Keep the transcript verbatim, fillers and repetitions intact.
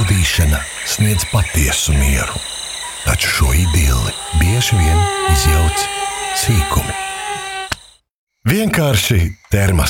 Pildīšana sniedz patiesu mieru, taču šo idilli bieži vien izjauc sīkumi. Vienkārši termas.